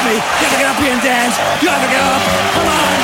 me. You have to get up here and dance. You have to get up. Come on.